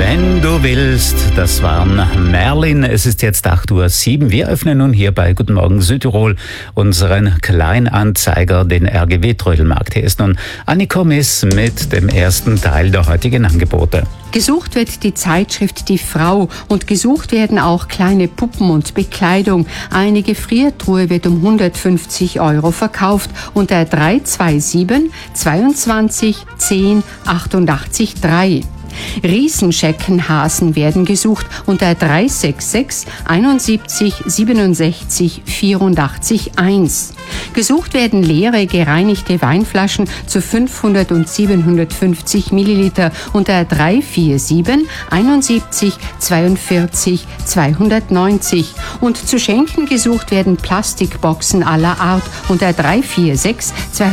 Wenn du willst, das waren Merlin. Es ist jetzt 8:07 Uhr. Wir öffnen nun hier bei Guten Morgen Südtirol unseren Kleinanzeiger, den RGW Trödelmarkt. Hier ist nun Anni Komis mit dem ersten Teil der heutigen Angebote. Gesucht wird die Zeitschrift Die Frau und gesucht werden auch kleine Puppen und Bekleidung. Eine Gefriertruhe wird um 150 € verkauft unter 327 22 10 88 3. Riesenscheckenhasen werden gesucht unter 366 71 67 84 1. Gesucht werden leere, gereinigte Weinflaschen zu 500 und 750 Milliliter unter 347 71 42 290. Und zu schenken gesucht werden Plastikboxen aller Art unter 346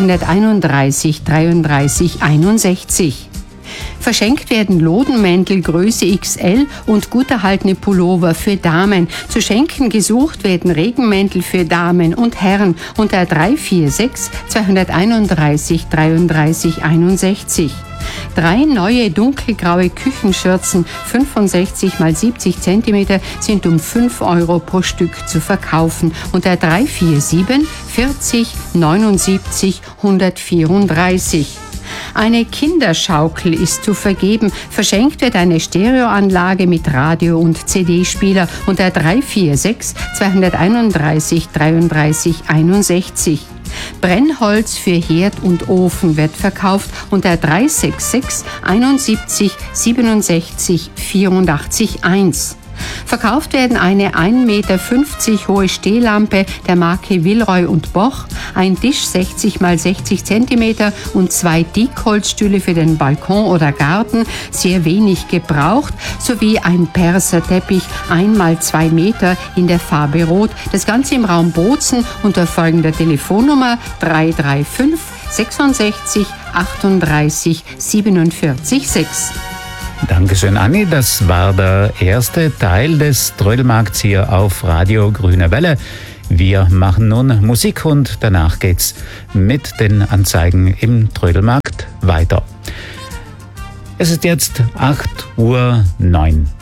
231 33 61. Verschenkt werden Lodenmäntel Größe XL und gut erhaltene Pullover für Damen. Zu schenken gesucht werden Regenmäntel für Damen und Herren unter 346 231 33 61. 3 neue dunkelgraue Küchenschürzen 65 x 70 cm sind um 5 € pro Stück zu verkaufen unter 347 40 79 134. Eine Kinderschaukel ist zu vergeben. Verschenkt wird eine Stereoanlage mit Radio- und CD-Spieler unter 346 231 33 61. Brennholz für Herd und Ofen wird verkauft unter 366 71 67 84 1. Verkauft werden eine 1,50 Meter hohe Stehlampe der Marke Villeroy und Boch, ein Tisch 60 x 60 cm und 2 Diekholzstühle für den Balkon oder Garten, sehr wenig gebraucht, sowie ein Perserteppich 1 x 2 Meter in der Farbe Rot. Das Ganze im Raum Bozen unter folgender Telefonnummer 335 66 38 47 6. Dankeschön, Anni. Das war der erste Teil des Trödelmarkts hier auf Radio Grüne Welle. Wir machen nun Musik und danach geht's mit den Anzeigen im Trödelmarkt weiter. Es ist jetzt 8:09 Uhr.